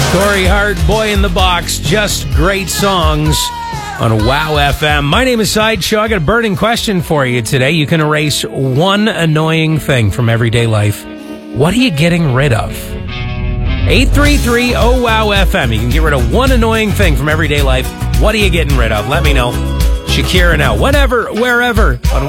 Corey Hart, Boy in the Box, just great songs on Wow FM. My name is Sideshow. I got a burning question for you today. You can erase one annoying thing from everyday life. What are you getting rid of? 833-OWOW-FM. You can get rid of one annoying thing from everyday life. What are you getting rid of? Let me know. Shakira now. Whenever, wherever on